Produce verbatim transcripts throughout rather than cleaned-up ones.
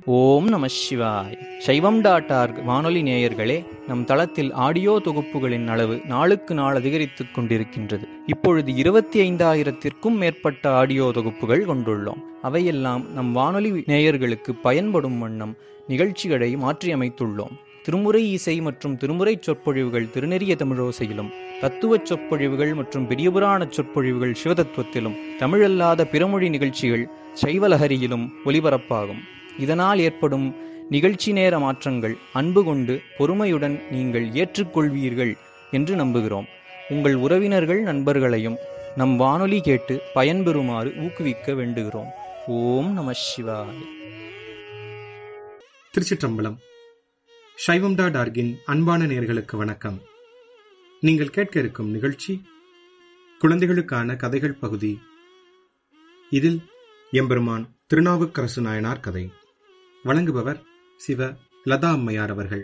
ஓம் நம சிவாய். சைவம் டாட் ஆர்க் வானொலி நேயர்களே, நம் தளத்தில் ஆடியோ தொகுப்புகளின் அளவு நாளுக்கு நாள் அதிகரித்துக் கொண்டிருக்கின்றது. இப்பொழுது இருபத்தி ஐந்தாயிரத்திற்கும் மேற்பட்ட ஆடியோ தொகுப்புகள் கொண்டுள்ளோம். அவையெல்லாம் நம் வானொலி நேயர்களுக்கு பயன்படும் வண்ணம் நிகழ்ச்சிகளை மாற்றியமைத்துள்ளோம். திருமுறை இசை மற்றும் திருமுறை சொற்பொழிவுகள் திருநெறிய தமிழோசையிலும், தத்துவ சொற்பொழிவுகள் மற்றும் பெரியபுராண சொற்பொழிவுகள் சிவதத்துவத்திலும், தமிழல்லாத பிறமொழி நிகழ்ச்சிகள் சைவலஹரியிலும் ஒலிபரப்பாகும். இதனால் ஏற்படும் நிகழ்ச்சி நேர மாற்றங்கள் அன்பு கொண்டு பொறுமையுடன் நீங்கள் ஏற்றுக்கொள்வீர்கள் என்று நம்புகிறோம். உங்கள் உறவினர்கள் நண்பர்களையும் நம் வானொலி கேட்டு பயன்பெறுமாறு ஊக்குவிக்க வேண்டுகிறோம். ஓம் நம சிவாய. திருச்சிற்றம்பலம். சைவம் டாட் ஆர்கின் அன்பான நேயர்களுக்கு வணக்கம். நீங்கள் கேட்க இருக்கும் நிகழ்ச்சி குழந்தைகளுக்கான கதைகள் பகுதி. இதில் எம்பெருமான் திருநாவுக்கரசு நாயனார் கதை. வழங்குபவர் சிவ லதா அம்மையார் அவர்கள்.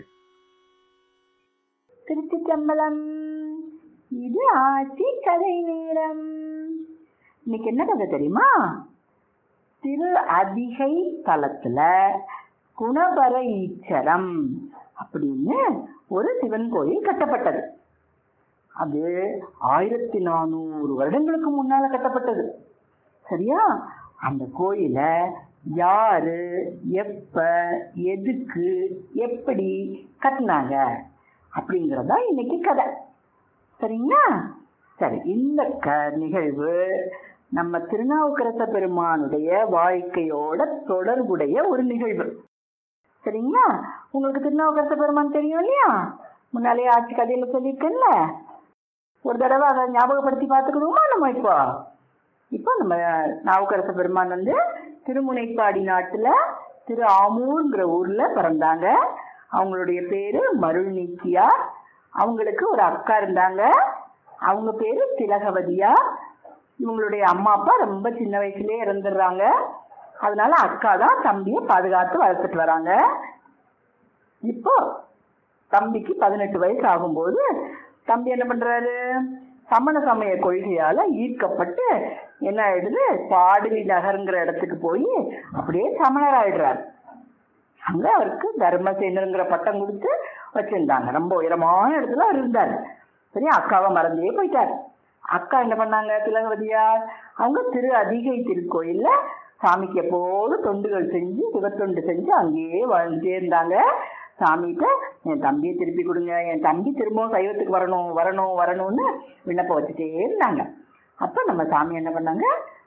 திருச்சிற்றம்பலம். இது ஆட்சி கதை நேரம். இன்னைக்கு என்ன கதை தெரியுமா? திரு அதிகை தலத்துல குணபர ஈச்சரம் அப்படின்னு ஒரு சிவன் கோயில் கட்டப்பட்டது. அது ஆயிரத்தி நானூறு வருடங்களுக்கு முன்னால கட்டப்பட்டது. சரியா? அந்த கோயில யாரு, எப்ப, எதுக்கு, எப்படி கட்டினாங்க அப்படிங்கறதா இன்னைக்கு கதை. சரிங்களா? சரி, இந்த க நிகழ்வு நம்ம திருநாவுக்கரச பெருமானுடைய வாழ்க்கையோட தொடர்புடைய ஒரு நிகழ்வு. சரிங்களா? உங்களுக்கு திருநாவுக்கரச பெருமான் தெரியும் இல்லையா? முன்னாலே ஆட்சி கதையில சொல்லியிருக்கேன்ல. ஒரு தடவை அதை ஞாபகப்படுத்தி பார்த்துக்கணுமா? நம்ம இப்போ இப்போ நம்ம நாவுக்கரச பெருமான் வந்து திருமுனைப்பாடி நாட்டுல திரு ஆமூர்ங்கிற ஊர்ல பிறந்தாங்க. அவங்களுடைய பேரு மருள் நீக்கியார். அவங்களுக்கு ஒரு அக்கா இருந்தாங்க. அவங்க பேரு திலகவதியார். இவங்களுடைய அம்மா அப்பா ரொம்ப சின்ன வயசுலயே இறந்துடுறாங்க. அதனால அக்கா தான் தம்பியை பாதுகாத்து வளர்த்துட்டு வராங்க. இப்போ தம்பிக்கு பதினெட்டு வயசு ஆகும்போது தம்பி என்ன பண்றாரு? சமண சமய கொள்கையால ஈர்க்கப்பட்டு என்ன ஆயிடுது, பாடலி நகருங்கிற இடத்துக்கு போய் அப்படியே சமணர் ஆயிடுறாரு. அங்க அவருக்கு தர்மசேனருங்கிற பட்டம் கொடுத்து வச்சிருந்தாங்க. ரொம்ப உயரமான இடத்துல அவர் இருந்தாரு. சரி, அக்காவை மறந்தே போயிட்டாரு. அக்கா என்ன பண்ணாங்க? திலகவதியார் அவங்க திரு அதிகை திருக்கோயில்ல சாமிக்கு எப்போது தொண்டுகள் செஞ்சு சிவத்தொண்டு செஞ்சு அங்கேயே வாழ்ந்துட்டே இருந்தாங்க. சாமிகிட்ட என் தம்பியை திருப்பி கொடுங்க, என் தம்பி திரும்பவும் சைவத்துக்கு வரணும் வரணும் வரணும்னு விண்ணப்பம் வச்சுட்டே இருந்தாங்க. அப்ப நம்ம சாமி என்ன பண்ணாங்க?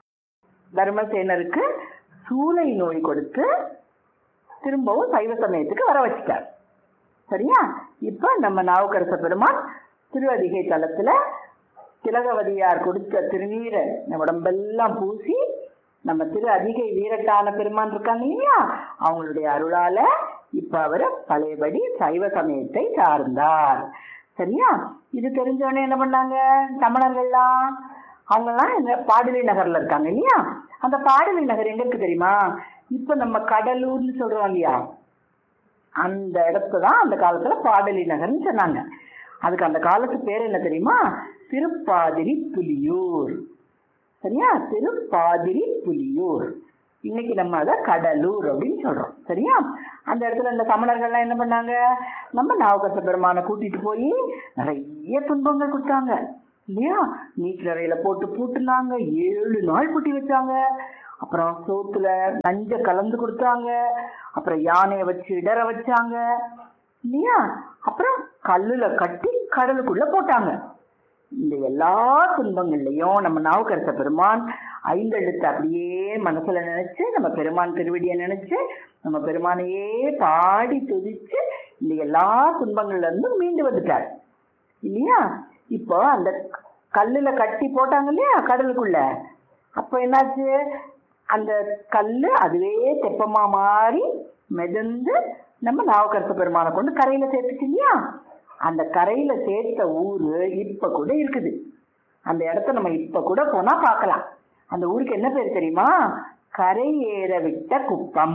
தர்மசேனருக்கு சூளை நோய் கொடுத்து திரும்பவும் சைவ சமயத்துக்கு வர வச்சுட்டார். சரியா? இப்ப நம்ம நாவுக்கரச பெருமான் திரு அதிகை தலத்துல திலகவதியார் கொடுத்த திருநீரை உடம்பெல்லாம் பூசி நம்ம திரு அதிகை வீரட்டான பெருமான் இருக்காங்க இல்லையா, அவங்களுடைய அருளால இப்ப அவரு பழையபடி சைவ சமயத்தை சார்ந்தார். சரியா? இது தெரிஞ்சவொடனே என்ன பண்ணாங்க சமணர்கள்லாம்? அவங்கெல்லாம் இந்த பாடலி நகர்ல இருக்காங்க இல்லையா? அந்த பாடலி நகர் எங்க இருக்கு தெரியுமா? இப்ப நம்ம கடலூர்னு சொல்றோம் இல்லையா, அந்த இடத்துதான் அந்த காலத்துல பாடலி நகர்னு சொன்னாங்க. அதுக்கு அந்த காலத்து பேர் என்ன தெரியுமா? திருப்பாதிரி புலியூர். சரியா? திருப்பாதிரி புலியூர். இன்னைக்கு நம்ம அதை கடலூர் அப்படின்னு சொல்றோம். சரியா? அந்த இடத்துல இந்த சமணர்கள்லாம் என்ன பண்ணாங்க? நம்ம நாவுக்கரச பெருமானை கூட்டிட்டு போய் நிறைய துன்பங்கள் கொடுத்தாங்க இல்லையா? நீட்டிலறையில போட்டு பூட்டுனாங்க. ஏழு நாள் பூட்டி வச்சாங்க. அப்புறம் சோத்துல நஞ்ச கலந்து கொடுத்தாங்க. அப்புறம் யானையை வச்சு இடற வச்சாங்க இல்லையா? அப்புறம் கல்லுல கட்டி கடலுக்குள்ள போட்டாங்க. இந்த எல்லா துன்பங்கள்லையும் நம்ம நாவுக்கரச பெருமான் ஐந்தெழுத்து அப்படியே மனசுல நினைச்சு, நம்ம பெருமான் திருவடியை நினைச்சு, நம்ம பெருமானையே பாடி துதிச்சு இந்த எல்லா துன்பங்கள்ல இருந்து மீண்டு வந்துட்டார் இல்லையா? இப்போ அந்த கல்லுல கட்டி போட்டாங்க இல்லையா கடலுக்குள்ள, அப்ப என்னாச்சு? அந்த கல்லு அதுவே தெப்பமா மாறி மிதந்து நம்ம நாவுக்கரச பெருமானை கொண்டு கரையில சேர்த்துச்சு இல்லையா? அந்த கரையில சேர்த்த ஊரு இப்ப கூட இருக்குது. அந்த இடத்த நம்ம இப்ப கூட போனா பார்க்கலாம். அந்த ஊருக்கு என்ன பேர் தெரியுமா? கரை ஏற விட்ட குப்பம்.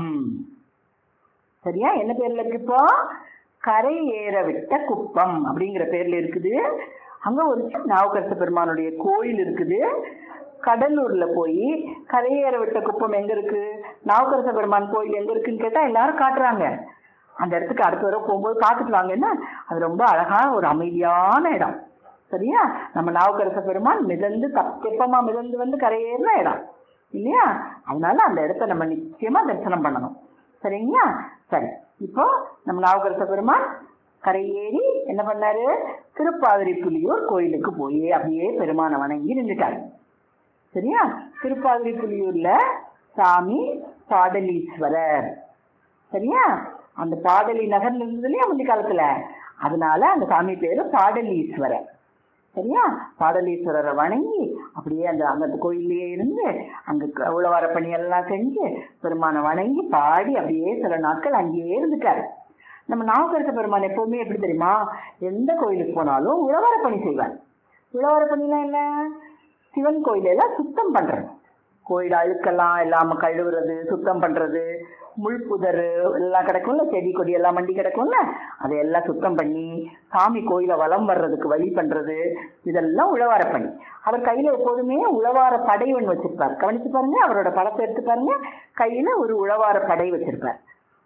சரியா? என்ன பேர்ல இருக்கு இப்போ? கரை ஏற விட்ட குப்பம் அப்படிங்கிற பேர்ல இருக்குது. அங்க ஒரு நாவுக்கரச பெருமானுடைய கோயில் இருக்குது. கடலூர்ல போய் கரையேற விட்ட குப்பம் எங்க இருக்கு, நாவுக்கரச பெருமான் கோயில் எங்க இருக்குன்னு கேட்டா எல்லாரும் காட்டுறாங்க. அந்த இடத்துக்கு அடுத்த தடவை போகும்போது பார்த்துட்டு வாங்கன்னா அது ரொம்ப அழகா ஒரு அமைதியான இடம். சரியா? நம்ம நாவுக்கரச பெருமான் மிதந்து தெப்பமா மிதந்து வந்து கரையேறின இடம் இல்லையா? அதனால அந்த இடத்த நம்ம நிச்சயமா தரிசனம் பண்ணணும். சரிங்களா? சரி, இப்போ நம்ம நாவுக்கரச பெருமான் கரையேறி என்ன பண்ணாரு, திருப்பாதிரி புலியூர் கோயிலுக்கு போய் அப்படியே பெருமானை வணங்கி நின்றுட்டாரு. சரியா? திருப்பாதிரி புலியூர்ல சாமி பாடலீஸ்வரர். சரியா? அந்த பாடலி நகர்ல இருந்தது இல்லையா முந்தைய காலத்துல, அதனால அந்த சாமி பேரு பாடலீஸ்வரர். சரியா? பாடலீஸ்வரரை வணங்கி அப்படியே அந்த அந்த கோயிலே இருந்து அங்க உழவார பணியெல்லாம் செஞ்சு பெருமானை வணங்கி பாடி அப்படியே சில நாட்கள் அங்கேயே இருந்துட்டாரு. நம்ம நாவுக்கரச பெருமான் எப்பவுமே எப்படி தெரியுமா, எந்த கோயிலுக்கு போனாலும் உழவார பணி செய்வார். உழவார பணினா என்ன, சிவன் கோயிலெல்லாம் சுத்தம் பண்றது, கோயில் அழுக்கெல்லாம் இல்லாம கழுவுறது, சுத்தம் பண்றது, முள் புதர் எல்லாம் கிடக்கும்ல, செடி கொடி எல்லாம் மண்டி கிடக்கும்ல, அதையெல்லாம் சுத்தம் பண்ணி சாமி கோயிலை வலம் வர்றதுக்கு வழி பண்றது, இதெல்லாம் உழவார பணி. அவர் கையில எப்போதுமே உழவார படை ஒன்று வச்சிருப்பார். கவனிச்சு பாருங்க, அவரோட படத்தை எடுத்து பாருங்க, கையில ஒரு உழவார படை வச்சிருப்பார்.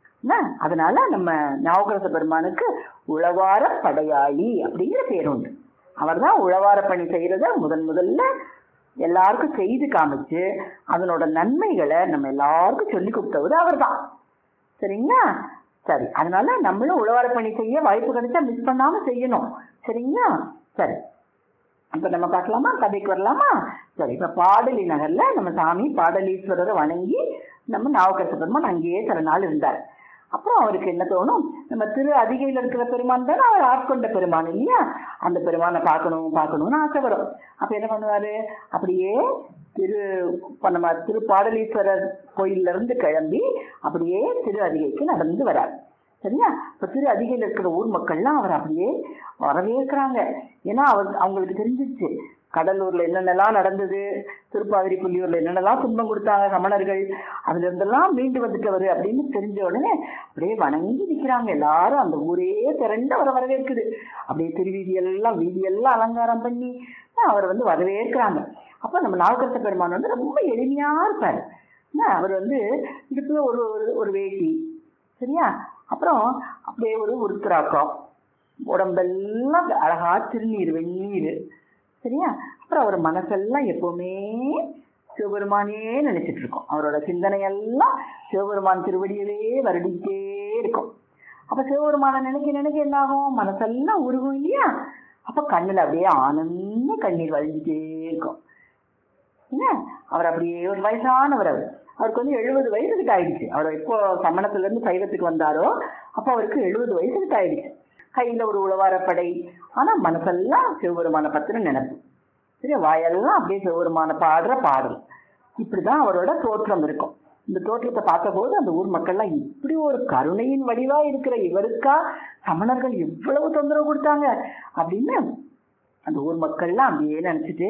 அதனால நம்ம நாவுக்கரச பெருமானுக்கு உழவார படையாளி அப்படிங்கிற பேர் உண்டு. அவர் தான் உழவார பணி செய்யறத முதன் முதல்ல எல்லாருக்கும் செய்து காமிச்சு அதனோட நன்மைகளை நம்ம எல்லாருக்கும் சொல்லி கொடுத்தவர் அவர் தான். சரிங்களா? சரி, அதனால நம்மளும் உழவார பணி செய்ய வாய்ப்பு கிடைச்சா மிஸ் பண்ணாம செய்யணும். சரிங்களா? சரி, இப்ப நம்ம பார்க்கலாமா, கதைக்கு வரலாமா? சரி, இப்ப பாடலி நகர்ல நம்ம சாமி பாடலீஸ்வரரை வணங்கி நம்ம நாவுக்கரச பெருமான் அங்கேயே சில நாள் இருந்தார். அப்புறம் அவருக்கு என்ன தோணும், நம்ம திரு அதிகையில் இருக்கிற பெருமான் தானே அவர் ஆட்கொண்ட பெருமான் இல்லையா, அந்த பெருமானை பார்க்கணும் பார்க்கணும்னு ஆசை வரும். அப்ப என்ன பண்ணுவாரு, அப்படியே திரு நம்ம திரு பாடலீஸ்வரர் கோயில்ல இருந்து கிளம்பி அப்படியே திரு அதிகைக்கு நடந்து வரார். சரியா? இப்ப திரு அதிகையில் இருக்கிற ஊர் மக்கள்லாம் அவர் அப்படியே வரவேற்கிறாங்க. ஏன்னா அவர் அவங்களுக்கு தெரிஞ்சிச்சு கடலூர்ல என்னென்னலாம் நடந்தது, திருப்பாதிரி புலியூர்ல என்னென்னலாம் துன்பம் கொடுத்தாங்க சமணர்கள், அதுல இருந்தெல்லாம் மீண்டு வந்துட்டவர் அப்படின்னு தெரிஞ்ச உடனே அப்படியே வணங்கி நிற்கிறாங்க. எல்லாரும் அந்த ஊரே திரண்டு அவரை வரவேற்குது. அப்படியே திருவீதி எல்லாம் வீதியெல்லாம் அலங்காரம் பண்ணி அவரை வந்து வரவேற்கிறாங்க. அப்ப நம்ம நாவுக்கரச பெருமான் வந்து ரொம்ப எளிமையா இருப்பார். அவர் வந்து இதுக்குள்ள ஒரு ஒரு வேட்டி, சரியா, அப்புறம் அப்படியே ஒரு உருத்திராக்கம், உடம்பெல்லாம் அழகா திருநீர் வெந்நீர், சரியா, அப்புறம் அவர் மனசெல்லாம் எப்பவுமே சிவபெருமானே நினைச்சிட்டு இருக்கோம். அவரோட சிந்தனை எல்லாம் சிவபெருமான் திருவடியவே வருடிக்கிட்டே இருக்கும். அப்ப சிவபெருமான நினைக்க நினைக்க என்ன ஆகும், மனசெல்லாம் உருகும் இல்லையா, அப்ப கண்ணுல அப்படியே ஆனந்த கண்ணீர் வழிஞ்சிட்டே இருக்கும். என்ன, அவர் அப்படியே ஒரு வயசானவர், அவர் அவருக்கு வந்து எழுபது வயசுக்கிட்ட ஆயிடுச்சு. அவர் எப்போ சமணத்துல இருந்து சைவத்துக்கு வந்தாரோ அப்ப அவருக்கு எழுபது வயசுக்கிட்ட ஆயிடுச்சு. கையில ஒரு உழவாரப்படை, ஆனா மனசெல்லாம் சிவபெருமான பத்தின நினைப்பு. சரி, வாயெல்லாம் அப்படியே சிவபெருமான பாடுற பாடல். இப்படிதான் அவரோட தோற்றம் இருக்கும். இந்த தோற்றத்தை பார்த்த போது அந்த ஊர் மக்கள்லாம் இப்படி ஒரு கருணையின் வடிவா இருக்கிற இவருக்கா சமணர்கள் எவ்வளவு தொந்தரவு கொடுத்தாங்க அப்படின்னு அந்த ஊர் மக்கள்லாம் அப்படியே நினைச்சிட்டு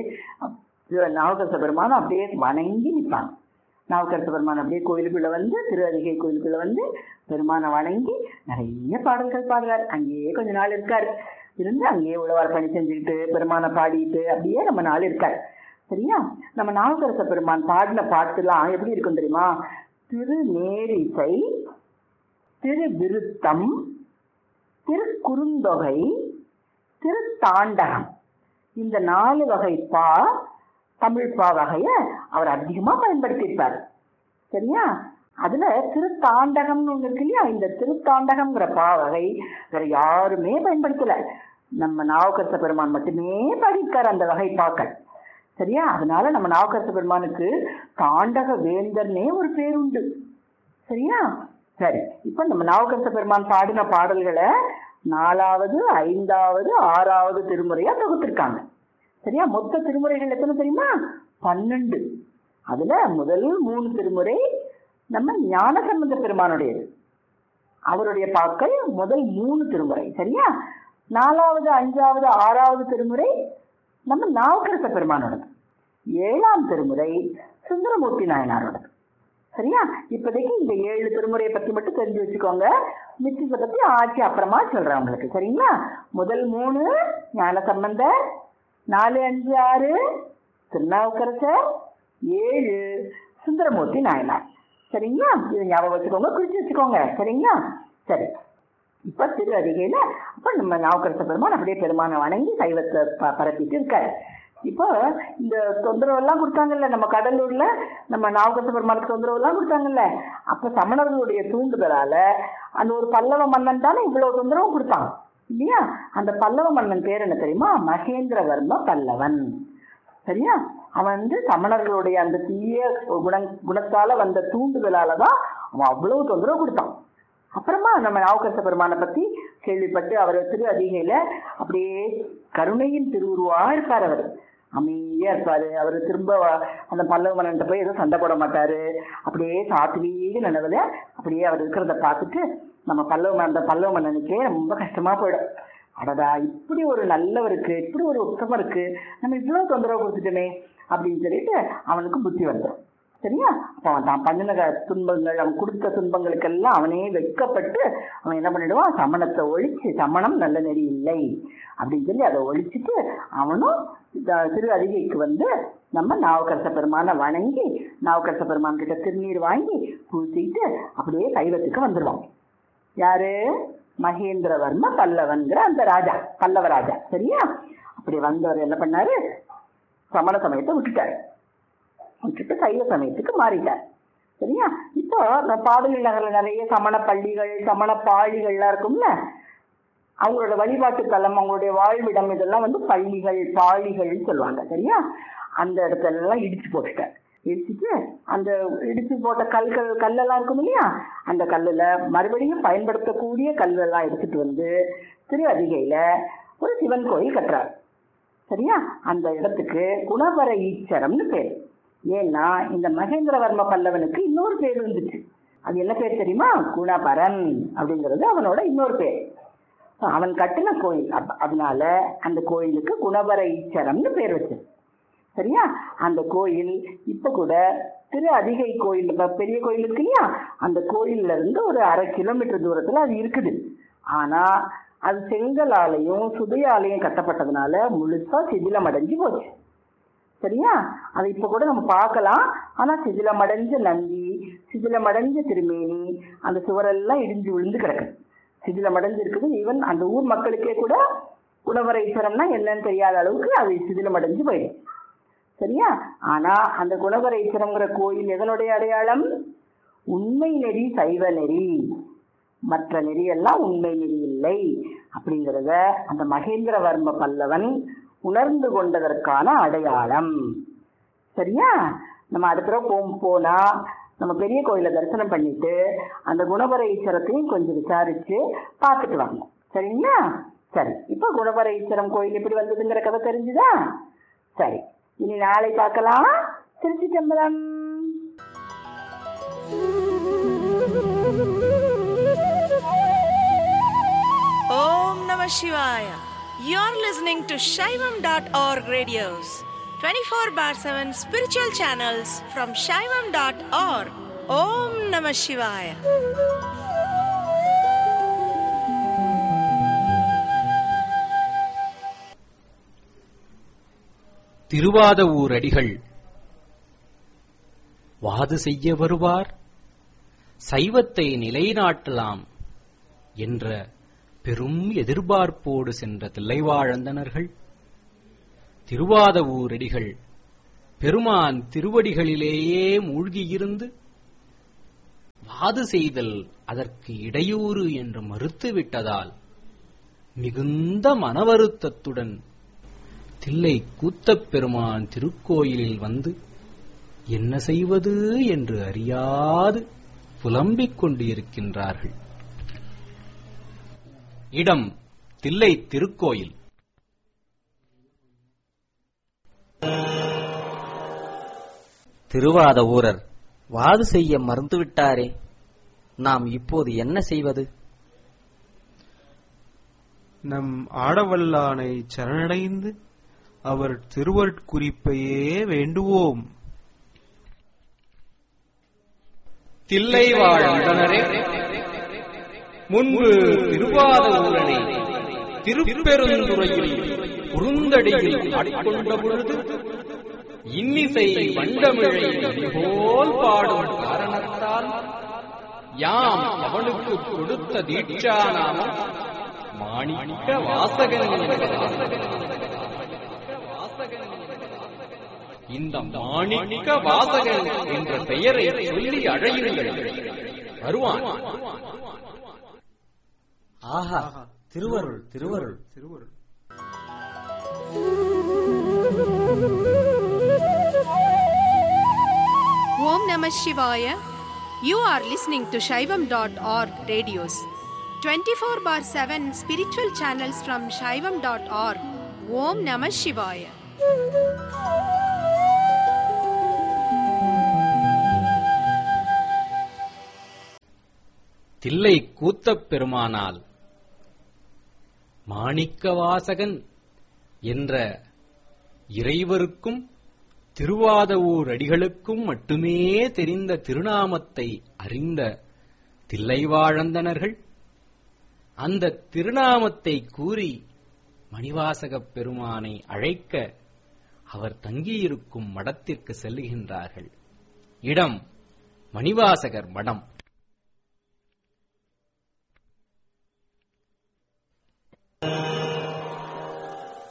நாவுக்கரச பெருமானை அப்படியே வணங்கி நிற்பாங்க. நாவுக்கரச பெருமான் அப்படியே கோயிலுக்குள்ள வந்து திரு அதிகை கோயிலுக்குள்ள வந்து பெருமானை வணங்கி நிறைய பாடல்கள் பாடுறாரு. அங்கேயே கொஞ்ச நாள் இருக்காரு. இருந்து அங்கேயே உழவார் பணி செஞ்சுக்கிட்டு பெருமானை பாடிட்டு அப்படியே நம்ம நாள் இருக்காரு. சரியா? நம்ம நாவுக்கரச பெருமான் பாடின பாட்டுலாம் எப்படி இருக்கும் தெரியுமா? திரு நேரிசை, திரு விருத்தம், திரு குறுந்தொகை, திரு தாண்டகம், இந்த நாலு வகை பா தமிழ் பா வகைய அவர் அதிகமா பயன்படுத்தியிருப்பார். சரியா? அதுல திருத்தாண்டகம்னு ஒண்ணு இருக்கு இல்லையா, இந்த திருத்தாண்டகம்ங்கிற பா வகை வேற யாருமே பயன்படுத்தல. நம்ம நாவுக்கரச பெருமான் மட்டுமே பாடியிருக்காரு அந்த வகை பாக்கள். சரியா? அதனால நம்ம நாவுக்கரச பெருமானுக்கு தாண்டக வேந்தர்னே ஒரு பேர் உண்டு. சரியா? சரி, இப்ப நம்ம நாவுக்கரச பெருமான் பாடின பாடல்களை நாலாவது, ஐந்தாவது, ஆறாவது திருமுறையா தொகுத்திருக்காங்க. சரியா? மொத்த திருமுறைகள் எத்தனை தெரியுமா? பன்னெண்டு. அதுல முதல் மூணு திருமுறை நம்ம ஞானசம்பந்த பெருமானுடையது, அவருடைய பாக்கள் முதல் மூணு திருமுறை. சரியா? நாலாவது, அஞ்சாவது, ஆறாவது திருமுறை நம்ம நாவுக்கரச பெருமானோடது. ஏழாம் திருமுறை சுந்தரமூர்த்தி நாயனாரோடது. சரியா? இப்போதைக்கு இந்த ஏழு திருமுறையை பத்தி மட்டும் தெரிஞ்சு வச்சுக்கோங்க. மிச்சத்தை பத்தி ஆட்சி அப்புறமா சொல்றேன் உங்களுக்கு. சரிங்களா? முதல் மூணு ஞானசம்பந்தர், நாலு அஞ்சு ஆறு திருநாவுக்கரசர், ஏழு சுந்தரமூர்த்தி நாயனார். சரிங்களா? இதை ஞாபகம் வச்சுக்கோங்க, குறிச்சு வச்சுக்கோங்க. சரிங்களா? சரி, இப்ப திரு அதிகையில அப்ப நம்ம நாவுக்கரச பெருமான் அப்படியே பெருமானை வணங்கி சைவத்தை ப பரப்பிட்டு இருக்காரு. இப்போ இந்த தொந்தரவு எல்லாம் கொடுத்தாங்கல்ல நம்ம கடலூர்ல, நம்ம நாவுக்கரச பெருமானுக்கு தொந்தரவு எல்லாம் கொடுத்தாங்கல்ல, அப்ப சமணர்களுடைய தூண்டுதலால அந்த ஒரு பல்லவ மன்னன் தானே இவ்வளவு தொந்தரவும் கொடுத்தான் இல்லையா? அந்த பல்லவ மன்னன் பேர் என்ன தெரியுமா? மகேந்திரவர்ம பல்லவன். சரியா? அவன் வந்து சமணர்களுடைய அந்த தீய குண குணத்தால வந்த தூண்டுதலாலதான் அவன் அவ்வளவு தொந்தரவு கொடுத்தான். அப்புறமா நம்ம நாவுக்கரச பெருமானை பத்தி கேள்விப்பட்டு அவர் திரு அதிகையில அப்படியே கருணையின் திருவுருவா இருப்பார். அவர் அமைதியா இருப்பாரு. அவர் திரும்ப அந்த பல்லவ மன்னன் போய் எதுவும் சண்டை போட மாட்டாரு. அப்படியே சாத்வீக நினைவுல அப்படியே அவர் இருக்கிறத பார்த்துட்டு நம்ம பல்லவ அந்த பல்லவ மன்னனுக்கே ரொம்ப கஷ்டமா போயிடும். அடடா, இப்படி ஒரு நல்லவருக்கு, இப்படி ஒரு உத்தமம் இருக்கு, நம்ம இவ்வளவு தொந்தரவு கொடுத்துட்டோமே அப்படின்னு சொல்லிட்டு அவனுக்கு புத்தி வந்துடும். சரியா? அப்ப அவன் தான் பண்ணின துன்பங்கள், அவன் கொடுத்த துன்பங்களுக்கெல்லாம் அவனே வெட்கப்பட்டு அவன் என்ன பண்ணிடுவான்? சமணத்தை ஒழிச்சு, சமணம் நல்ல நெறி இல்லை அப்படின்னு சொல்லி அதை ஒழிச்சுட்டு அவனும் திரு அதிகைக்கு வந்து நம்ம நாவுக்கரச பெருமானை வணங்கி நாவுக்கரச பெருமான் கிட்ட திருநீர் வாங்கி பூசிட்டு அப்படியே சைவத்துக்கு வந்துடுவான். யாரு? மகேந்திரவர்ம பல்லவன்கிற அந்த ராஜா, பல்லவ ராஜா. சரியா? அப்படி வந்தவர் என்ன பண்ணாரு? சமண சமயத்தை விட்டுட்டாரு, விட்டுட்டு சைவ சமயத்துக்கு மாறிட்டார். சரியா? இப்போ பாடல் நகர்ல நிறைய சமண பள்ளிகள், சமண பாழிகள்லாம் இருக்கும்ல, அவங்களோட வழிபாட்டு தலம், அவங்களுடைய வாழ்விடம், இதெல்லாம் வந்து பள்ளிகள், பாழிகள் சொல்லுவாங்க. சரியா? அந்த இடத்துல எல்லாம் இடிச்சு போட்டுட்டார். இடிச்சுட்டு அந்த இடிச்சு போட்ட கல்கள் கல்லெல்லாம் இருக்கும் இல்லையா, அந்த கல்லுல மறுபடியும் பயன்படுத்தக்கூடிய கல்லெல்லாம் எடுத்துட்டு வந்து திரு அதிகையில ஒரு சிவன் கோயில் கட்டுறார். சரியா? அந்த இடத்துக்கு குணபர ஈச்சரம்னு பேர். ஏன்னா இந்த மகேந்திரவர்ம பல்லவனுக்கு இன்னொரு பேர் இருந்துச்சு. அது என்ன பேர் தெரியுமா? குணபரன் அப்படிங்கிறது அவனோட இன்னொரு பேர். அவன் கட்டின கோயில், அதனால அந்த கோயிலுக்கு குணபர ஈச்சரம்னு பேர் வச்சு. சரியா? அந்த கோயில் இப்ப கூட திரு அதிகை கோயில், பெரிய கோயில் இருக்கு இல்லையா, அந்த கோயில்ல இருந்து ஒரு அரை கிலோமீட்டர் தூரத்துல அது இருக்குது. ஆனா அது செங்கலாலையும் சுதையாலையும் கட்டப்பட்டதுனால முழுசா சிதிலம் அடைஞ்சு போச்சு. சரியா? அது இப்ப கூட நம்ம பார்க்கலாம். ஆனா சிதிலமடைஞ்ச நந்தி, சிதிலமடைஞ்ச திருமேனி, அந்த சுவரெல்லாம் இடிஞ்சு விழுந்து கிடக்கு, சிதிலமடைஞ்சு இருக்குது. ஈவன் அந்த ஊர் மக்களுக்கே கூட குணவர ஈஸ்வரம்னா என்னன்னு தெரியாத அளவுக்கு அது சிதிலமடைஞ்சு போயிடும். சரியா? ஆனா அந்த குணவர ஈஸ்வரம்ங்கிற கோயில் எதனுடைய அடையாளம்? உண்மை நெறி, சைவ நெறி. மற்ற நெறியெல்லாம் உண்மை நெறி இல்லை அப்படிங்கிறத அந்த மகேந்திரவர்ம பல்லவன் உணர்ந்து கொண்டதற்கான அடையாளம். சரியா? நம்ம அடுத்த போ போனா நம்ம பெரிய கோயிலை தரிசனம் பண்ணிட்டு அந்த குணபர ஈஸ்வரத்தையும் கொஞ்சம் விசாரிச்சு பார்த்துட்டு வாங்க. சரிங்களா? சரி, இப்ப குணபர ஈஸ்வரம் கோயில் எப்படி வந்ததுங்கிற கதை தெரிஞ்சுதா? சரி, இனி நாளை பார்க்கலாம். திருச்சி சம்பளம். Om Namah Shivaya. You're listening to Shaivam dot org radios, twenty-four bar seven spiritual channels from Shaivam dot org. Om Namah Shivaya. Thiruvathavur அடிகள் வாது செய்ய வருவார், சைவத்தை நிலைநாட்டலாம் என்ற பெரும் எதிர்பார்ப்போடு சென்ற தில்லைவாழந்தனர்கள் திருவாதவூரடிகள் பெருமான் திருவடிகளிலேயே மூழ்கியிருந்து வாது செய்தல் அதற்கு இடையூறு என்று மறுத்துவிட்டதால் மிகுந்த மனவருத்தத்துடன் தில்லை கூத்தப் பெருமான் திருக்கோயிலில் வந்து என்ன செய்வது என்று அறியாது புலம்பிக் கொண்டு இருக்கின்றார்கள். இடம் தில்லை திருக்கோயில். திருவாதவூரர் வாது செய்ய மறுத்துவிட்டாரே, நாம் இப்போது என்ன செய்வது? நம் ஆடவல்லானை சரணடைந்து அவர் திருவருட்குறிப்பையே வேண்டுவோம். தில்லை வாழ்ந்தனரே, முன்பு திருவாதவூரனை திருப்பெருந்துறையில் குறுந்தடியில் ஆட்கொண்ட பொழுது இன்னிசை வண்டமிழை போல் பாடும் காரணத்தால் யாம் அவனுக்கு கொடுத்த தீட்சா நாமம் மாணிக்க வாசகன். இந்த மாணிக்க வாசகன் என்ற பெயரை சொல்லி அழையுங்கள், வருவான். ஆஹா, திருவருள் திருவருள் திருவருள். Om Namah Shivaya. You are listening to Shaivam dot org radios. twenty-four bar seven spiritual channels from Shaivam dot org. Om Namah Shivaya. Thillai கூத்தப் பெருமானால் Manickavasagan என்ற இறைவருக்கும் திருவாதவூர் அடிகளுக்கும் மட்டுமே தெரிந்த திருநாமத்தை அறிந்த தில்லைவாழந்தனர்கள் அந்த திருநாமத்தை கூறி மணிவாசகப் பெருமானை அழைக்க அவர் தங்கியிருக்கும் மடத்திற்கு செல்லுகின்றார்கள். இடம் மணிவாசகர் மடம்.